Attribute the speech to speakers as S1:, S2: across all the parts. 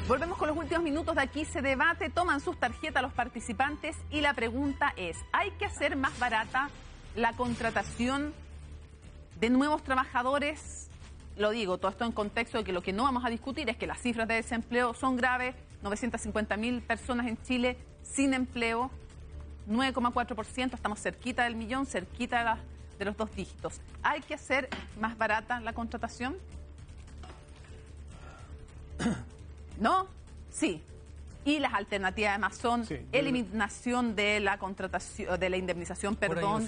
S1: Volvemos con los últimos minutos de Aquí se debate. Toman sus tarjetas los participantes y la pregunta es, ¿hay que hacer más barata la contratación de nuevos trabajadores? Lo digo, todo esto en contexto de que lo que no vamos a discutir es que las cifras de desempleo son graves, 950.000 personas en Chile sin empleo, 9,4%, estamos cerquita del millón, cerquita de los 2 dígitos. ¿Hay que hacer más barata la contratación? ¿No? Sí. Y las alternativas además son eliminación de la contratación, de la indemnización, perdón,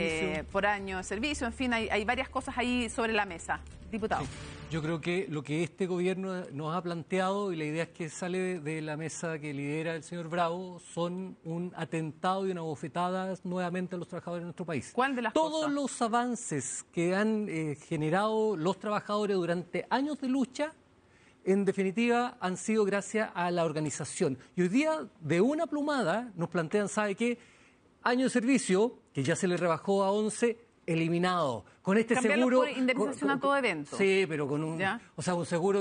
S1: por año de servicio. En fin, hay varias cosas ahí sobre la mesa. Diputado.
S2: Sí. Yo creo que lo que este gobierno nos ha planteado, y la idea es que sale de la mesa que lidera el señor Bravo, son un atentado y una bofetada nuevamente a los trabajadores de nuestro país.
S1: ¿Cuál de las
S2: Todos
S1: cosas?
S2: los avances que han generado los trabajadores durante años de lucha, en definitiva, han sido gracias a la organización. Y hoy día, de una plumada, nos plantean, ¿sabe qué? Año de servicio, que ya se le rebajó a 11, eliminado. Con este
S1: Cambiarlo
S2: seguro...
S1: por indemnización a todo evento.
S2: Sí, pero con un...
S1: ¿Ya?
S2: O sea, un seguro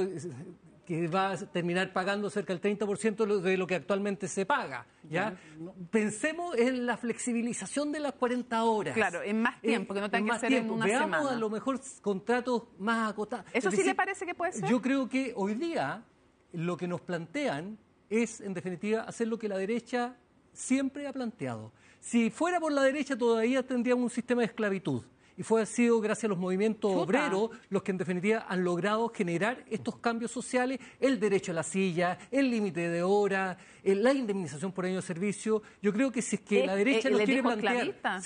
S2: que va a terminar pagando cerca del 30% de lo que actualmente se paga, ¿ya? Pensemos en la flexibilización de las 40 horas.
S1: Claro, en más tiempo, que no tenga que ser en una
S2: Veamos
S1: semana.
S2: a lo mejor contratos más acotados.
S1: ¿Eso sí le parece que puede ser?
S2: Yo creo que hoy día lo que nos plantean es, en definitiva, hacer lo que la derecha siempre ha planteado. Si fuera por la derecha todavía tendríamos un sistema de esclavitud. Y ha sido gracias a los movimientos obreros los que en definitiva han logrado generar estos cambios sociales, el derecho a la silla, el límite de hora, la indemnización por año de servicio. Yo creo que si es que la derecha nos quiere plantear...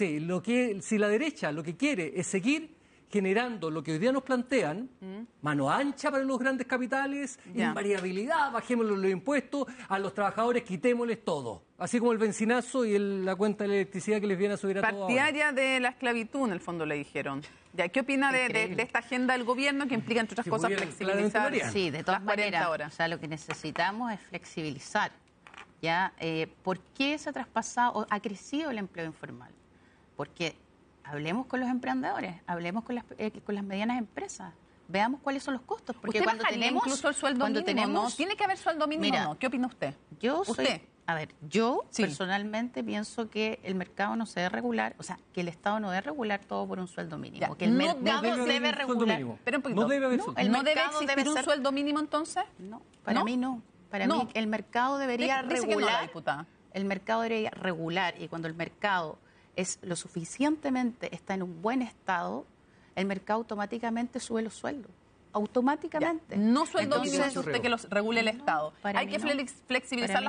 S2: si la derecha lo que quiere es seguir generando lo que hoy día nos plantean, mano ancha para los grandes capitales, invariabilidad, bajémosle los impuestos, a los trabajadores quitémosles todo. Así como el benzinazo y la cuenta de electricidad que les viene a subir a todos.
S1: Partidaria de la esclavitud, en el fondo, le dijeron. Ya, ¿qué opina de esta agenda del gobierno que implica, entre otras cosas, flexibilizar?
S3: Sí, de todas maneras.
S1: Horas.
S3: O sea, lo que necesitamos es flexibilizar. ¿Ya? ¿Por qué se ha traspasado o ha crecido el empleo informal? Porque hablemos con los emprendedores, hablemos con las medianas empresas, veamos cuáles son los costos. Porque
S1: ¿Usted
S3: cuando tenemos
S1: incluso el sueldo mínimo, ¿no? ¿Tiene que haber sueldo mínimo o no? ¿Qué opina usted?
S3: Yo personalmente pienso que el mercado no se debe regular, o sea, que el Estado no debe regular todo por un sueldo mínimo. Que el mercado debe regular.
S1: Pero un poquito.
S2: No debe haber
S1: ¿No debe existir un sueldo mínimo entonces?
S3: No, para mí no. Para mí el mercado debería regular.
S1: Diputada.
S3: El mercado debería regular, y cuando el mercado es lo suficientemente, está en un buen estado, el mercado automáticamente sube los sueldos. Automáticamente.
S1: No sueldo mínimo, usted que los regule el Estado. Hay que flexibilizar